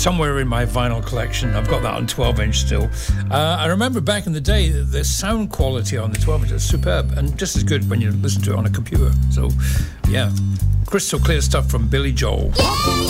somewhere in my vinyl collection. I've got that on 12-inch still. I remember back in the day, the sound quality on the 12-inch was superb and just as good when you listen to it on a computer. So, yeah, crystal clear stuff from Billy Joel.